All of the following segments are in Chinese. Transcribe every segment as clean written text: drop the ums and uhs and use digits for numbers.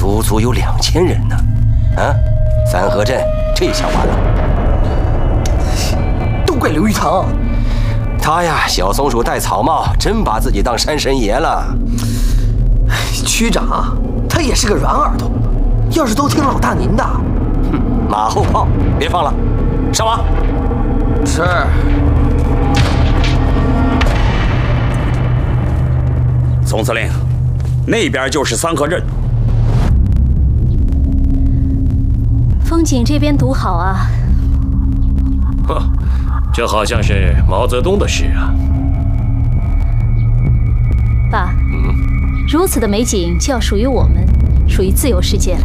足足有2000人呢。啊，三河镇这下完了， 都怪刘玉堂。 他呀，小松鼠戴草帽，真把自己当山神爷了。 区长，他也是个软耳朵，要是都听老大您的， 哼，马后炮，别放了，上马。 是。 总司令，那边就是三河镇。 风景这边独好啊！ 呵，这好像是毛泽东的诗啊。 爸，如此的美景就要属于我们，属于自由世界了。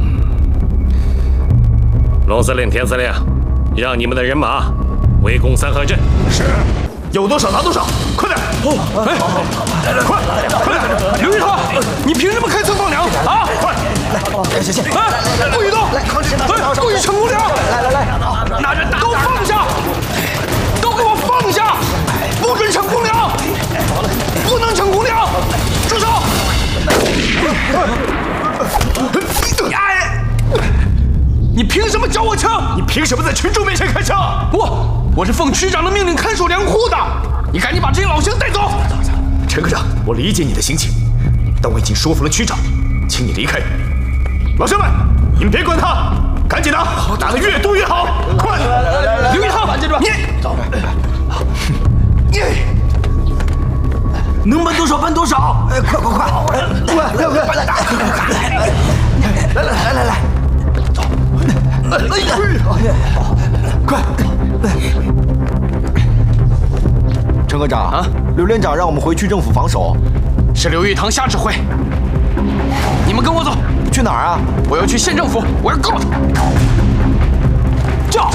龙司令、田司令，让你们的人马围攻三河镇。 是，有多少拿多少，快点！哎，快点！刘玉堂，你凭什么开蹭放粮啊？快！ 来，行， 哎，不许动！哎，不许逞公粮！ 来， 拿着，都放下！都给我放下！不准逞公粮！不能逞公粮！住手！你凭什么缴我枪？你凭什么在群众面前开枪？我是奉区长的命令看守粮库的。你赶紧把这些老乡带走。陈科长，我理解你的心情，但我已经说服了区长，请你离开。老乡们，你们别管他，赶紧打，打得越多越好。快，刘玉堂，你能搬多少搬多少。哎，快！来！走！快！ 陈科长啊，刘连长让我们回区政府防守。 是刘玉堂瞎指挥。你们跟我走。 去哪儿啊？ 我要去县政府，我要告他。叫！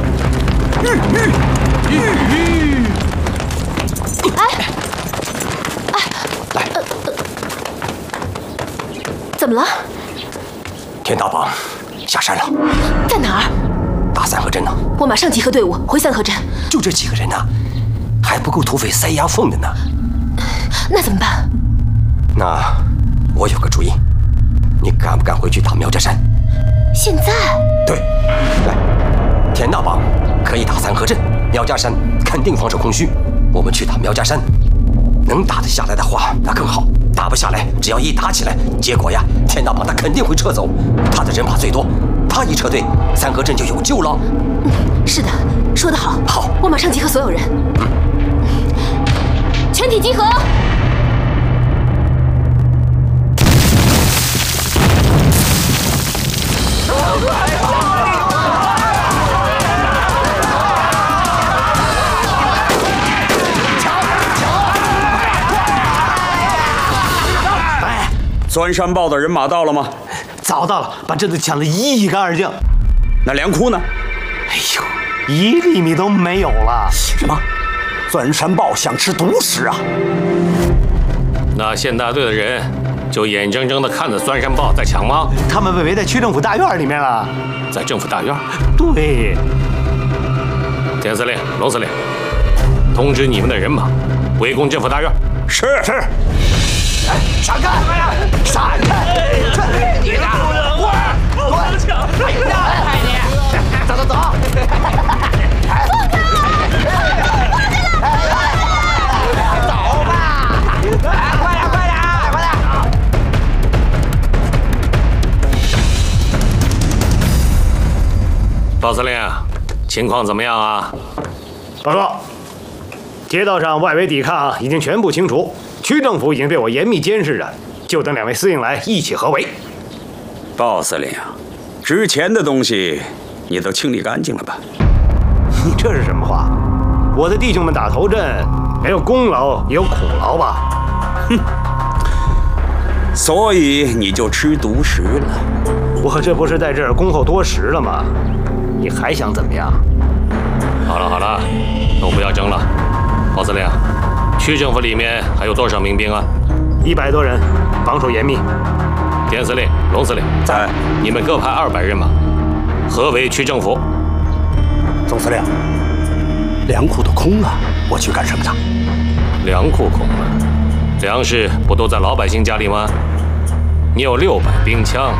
怎么了？ 田大绑下山了， 在哪儿？ 打三河镇呢。 我马上集合队伍回三河镇。 就这几个人呢，还不够土匪塞牙缝的呢。 那怎么办？ 那我有个主意，你敢不敢回去打苗家山？ 现在？ 对，来，田大绑可以打三河镇，苗家山肯定防守空虚。我们去打苗家山，能打得下来的话，那更好；打不下来，只要一打起来，结果呀，田大绑他肯定会撤走，他的人马最多，他一撤退，三河镇就有救了。 是的，说得好。 好， 我马上集合所有人。全体集合！ 钻山豹的人马到了吗？ 早到了，把镇子抢得一干二净。 那粮库呢？ 哎呦，1粒米都没有了。 什么？钻山豹想吃独食啊？ 那县大队的人就眼睁睁地看着钻山豹在抢吗？ 他们被围在区政府大院里面了。 在政府大院？ 对。 田司令、龙司令，通知你们的人马围攻政府大院。 是。 闪开！闪开！你的，我能抢！快点！走！放开！走吧！快点！ 鲍司令，情况怎么样啊？ 报告，街道上外围抵抗已经全部清除。区政府已经被我严密监视着，就等2位司令来一起合围。 鲍司令，之前的东西你都清理干净了吧？ 你这是什么话？我的弟兄们打头阵，没有功劳也有苦劳吧？ 哼！所以你就吃独食了？ 我这不是在这儿恭候多时了吗？你还想怎么样？ 好了，都不要争了。鲍司令，区政府里面还有多少民兵啊 ？100多人，防守严密。 田司令、龙司令在， 你们各派200人马，合围区政府。 总司令，粮库都空了，我去干什么的？ 粮库空了，粮食不都在老百姓家里吗？你有600兵枪。